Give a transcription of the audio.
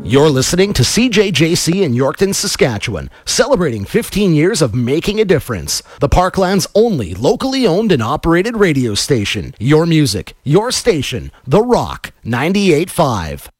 You're listening to CJJC in Yorkton, Saskatchewan, celebrating 15 years of making a difference. The Parkland's only locally owned and operated radio station. Your music, your station, The Rock 98.5.